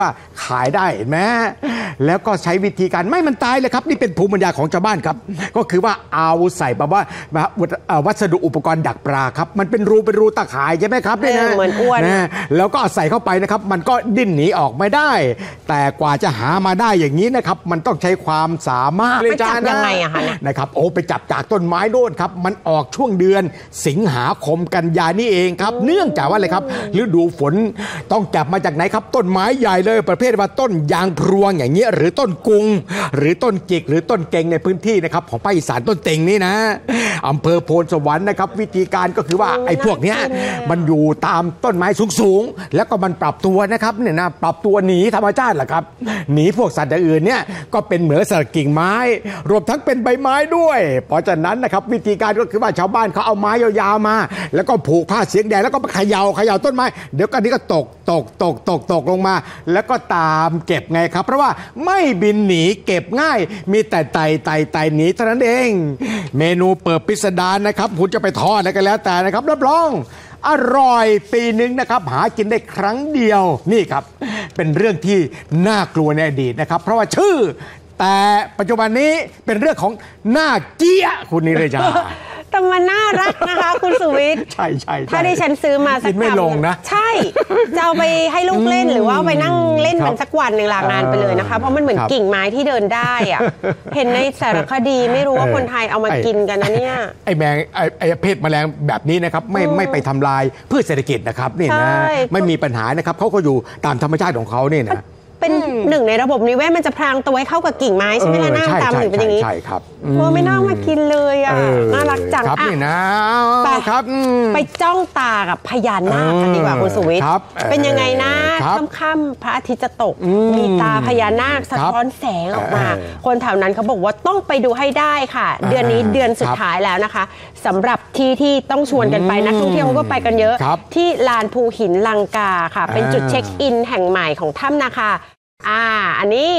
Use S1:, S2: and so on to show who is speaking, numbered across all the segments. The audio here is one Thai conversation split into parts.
S1: ขายได้เห็นไหมแล้วก็ใช้วิธีการไม่มันตายเลยครับนี่เป็นภูมิปัญญาของชาวบ้านครับก็คือว่าเอาใส่แบบว่าวัสดุอุปกรณ์ดักปลาครับมันเป็นรูตะข่ายใช่ไหมครับนี่นะ
S2: เหมือนอ้วน
S1: นะแล้วก็ใส่เข้าไปนะครับมันก็ดิ้นหนีออกไม่ได้แต่กว่าจะหามาได้อย่างนี้นะครับมันต้องใช้ความสามารถ
S2: ไปจับยังไงอะคะ
S1: นะครับโอ้ไปจับจากต้นไม้โน่นครับมันออกช่วงเดือนสิงหาคมกันยานี่เองครับเนื่องจากว่าอะไรครับฤดูฝนต้องจับมาจากไหนครับต้นไม้ใหญ่เลยประเภทว่าต้นยางพรวงอย่างเงี้ยหรือต้นกุงหรือต้นจิกหรือต้นเก่งในพื้นที่นะครับของภาคอีสานต้นเต็งนี่นะอำเภอโพนสวรรค์นะครับวิธีการก็คือว่าไอ้พวกเนี้ยมันอยู่ตามต้นไม้สูงๆแล้วก็มันปรับตัวนะครับเนี่ยนะปรับตัวหนีธรรมชาติแหละครับหนีพวกสัตว์อื่นเนี่ยก็เป็นเหมือนสัตว์กิ่งไม้รวมทั้งเป็นใบไม้ด้วยเพราะฉะนั้นนะครับวิธีการก็คือว่าชาวบ้านเขาเอาไม้ยาวๆมาแล้วก็ผูกผ้าเสียงแดงแล้วก็เขย่าต้นไม้เดี๋ยวกันนี้ก็ตกลงมาแล้วก็ตามเก็บไงครับเพราะว่าไม่บินหนีเก็บง่ายมีแต่ไต่หนีเท่านั้นเองเมนูเปิดพิสดารนะครับคุณจะไปทอดอะไรกันแล้วแต่นะครับรับรองอร่อยปีนึงนะครับหากินได้ครั้งเดียวนี่ครับเป็นเรื่องที่น่ากลัวในอดีตนะครับเพราะว่าชื่อแต่ปัจจุบันนี้เป็นเรื่องของหน้าเกี้ยคุณนิรจา
S2: แต่มันน่ารักนะคะคุณสุวิทย์
S1: ใช่
S2: ถ้าดิฉันซื้อมาสัก
S1: ไม่ลงนะ
S2: ใช่จะเอาไปให้ลูกเล่นหรือว่าไปนั่งเล่นมันสักวันหนึ่งลางานไปเลยนะคะเพราะมันเหมือนกิ่งไม้ที่เดินได้อะเห็นในสารคดีไม่รู้ว่าคนไทยเอามากินกันนะเนี่ย
S1: ไอ้แมงไอ้เพศแมลงแบบนี้นะครับไม่ไปทำลายพืชเศรษฐกิจนะครับนี่นะไม่มีปัญหานะครับเขาก็อยู่ตามธรรมชาติของเขาเนี่ยนะ
S2: เป็นหนึ่งในระบบนิเวศมันจะพรางตัวให้เข้ากับกิ่งไม้ใช่ไหมล่ะหน้าตามหรือเป็นอย่างนี้
S1: ใช่ครับ
S2: ไม่น่ามากินเลยอ่ะน่ารักจัง
S1: ครับนี่นะ
S2: ไปจ้องตากับพญานาคกันดีกว่าคุณสุวิทย์เป็นยังไงนะค่ำๆพระอาทิตย์จะตกมีตาพญานาคสะท้อนแสงออกมาคนแถวนั้นเขาบอกว่าต้องไปดูให้ได้ค่ะเดือนนี้เดือนสุดท้ายแล้วนะคะสำหรับที่ต้องชวนกันไปนักท่องเที่ยวเขาก็ไปกันเยอะที่ลานภูหินลังกาค่ะเป็นจุดเช็คอินแห่งใหม่ของถ้ำนาคาอันนี้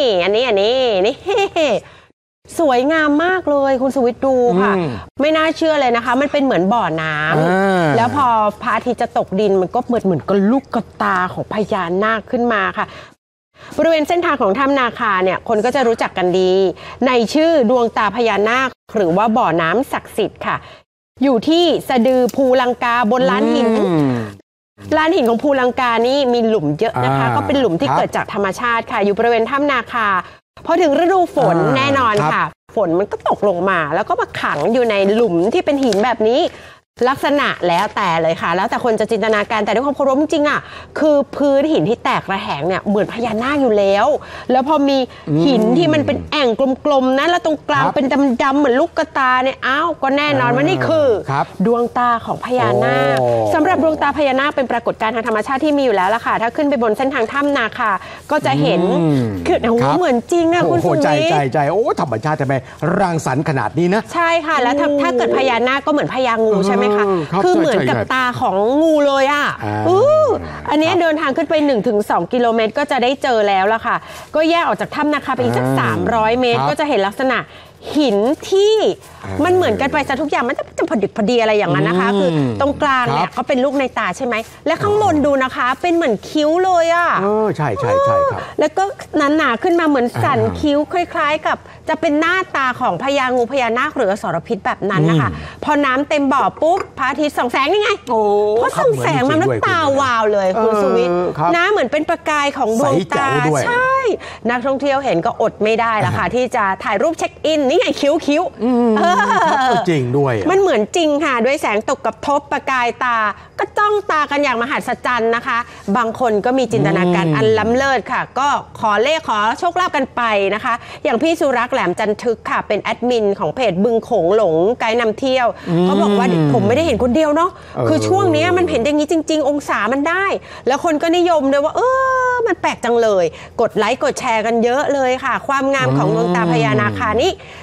S2: สวยงามมากเลยคุณสุวิทย์ดูค่ะไม่น่าเชื่อเลยนะคะมันเป็นเหมือนบ่อน้ำแล้วพอพระอาทิตย์จะตกดินมันก็เหมือนกับลูกกระตาของพญานาคขึ้นมาค่ะบริเวณเส้นทางของถ้ำนาคาเนี่ยคนก็จะรู้จักกันดีในชื่อดวงตาพญานาคหรือว่าบ่อน้ำศักดิ์สิทธิ์ค่ะอยู่ที่สะดือภูลังกาบนลานหินของภูลังกานี่มีหลุมเยอะนะคะก็เป็นหลุมที่เกิดจากธรรมชาติค่ะอยู่บริเวณถ้ำนาคาพอถึงฤดูฝนแน่นอนค่ะฝนมันก็ตกลงมาแล้วก็มาขังอยู่ในหลุมที่เป็นหินแบบนี้ลักษณะแล้วแต่เลยค่ะแล้วแต่คนจะจินตนาการแต่ด้วยความเคารพจริงอ่ะคือพื้นหินที่แตกระแหงเนี่ยเหมือนพญานาคอยู่แล้วพอมีหินที่มันเป็นแอ่งกลมๆนะแล้วตรงกลางเป็นดำๆเหมือนลูกกระตาเนี่ยก็แน่นอนว่านี่คือดวงตาของพญานาคสำหรับดวงตาพญานาคเป็นปรากฏการณ์ทางธรรมชาติที่มีอยู่แล้วล่ะค่ะถ้าขึ้นไปบนเส้นทางถ้ำนาคาก็จะเห็นคือเหมือนจริงอะคุณสุวิทย์
S1: ใจโอ้ธรรมชาติทำไมรังสรรค์ขนาดนี้นะ
S2: ใช่ค่ะแล้วถ้าเกิดพญานาคก็เหมือนพญางูใช่ไหมคะคือเหมือนกับตาของงูเลยอ่ะอันนี้เดินทางขึ้นไป 1-2 กิโลเมตรก็จะได้เจอแล้วล่ะค่ะก็แยกออกจากถ้ำนาคาไปอีกสัก300 เมตรก็จะเห็นลักษณะหินที่มันเหมือนกันไปซะทุกอย่างมันจะพอดีอะไรอย่างนั้นนะคะคือตรงกลางเนี่ยก็เป็นลูกในตาใช่ไหมและข้างบนดูนะคะเป็นเหมือนคิ้วเลยอ่ะ
S1: ใช่ครับ
S2: แล้วก็หนาขึ้นมาเหมือนสันคิ้วคล้ายๆกับจะเป็นหน้าตาของพญางูพญานาคหรืออสรพิษแบบนั้นนะคะพอน้ำเต็มบ่อปุ๊บพระอาทิตย์ส่องแสงนี่ไงเพราะส่องแสงมันตาวาวเลยคุณสุวิทย์น้าเหมือนเป็นประกายของดวงตาใช่นักท่องเที่ยวเห็นก็อดไม่ได้ละค่ะที่จะถ่ายรูปเช็คอินนี่ไงคิ้ว
S1: จริงด้วย
S2: มันเหมือนจริงค่ะด้วยแสงตกกับทบประกายตาก็จ้องตากันอย่างมหัศจรรย์นะคะบางคนก็มีจินตนาการอันล้ำเลิศค่ะก็ขอเลขขอโชคลาภกันไปนะคะอย่างพี่สุรักษ์แหลมจันทึกค่ะเป็นแอดมินของเพจบึงโขงหลงไกด์นำเที่ยวเขาบอกว่าผมไม่ได้เห็นคนเดียวเนาะคือช่วงนี้มันเห็นอย่างนี้จริงๆองศามันได้แล้วคนก็นิยมเลยว่ามันแปลกจังเลยกดไลค์กดแชร์กันเยอะเลยค่ะความงามของดวงตาพญานาคานี้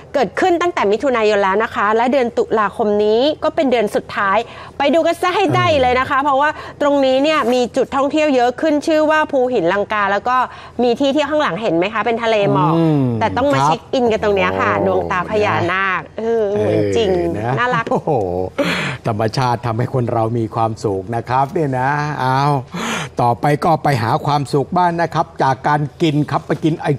S2: เกิดขึ้นตั้งแต่มิถุนายนแล้วนะคะ และเดือนตุลาคมนี้ก็เป็นเดือนสุดท้ายไปดูกันซะให้ได้เลยนะคะ เพราะว่าตรงนี้เนี่ยมีจุดท่องเที่ยวเยอะขึ้นชื่อว่าภูหินลังกาแล้วก็มีที่เที่ยวข้างหลังเห็นไหมคะเป็นทะเลหมอกแต่ต้องมาเช็คอินกันตรงนี้ค่ะดวงตาพญานาคเหมือนจริงน่ารัก
S1: โอ้โหธรรมชาติทำให้คนเรามีความสุขนะครับเนี่ยนะเอาต่อไปก็ไปหาความสุขบ้านนะครับจากการกินครับไปกินไอ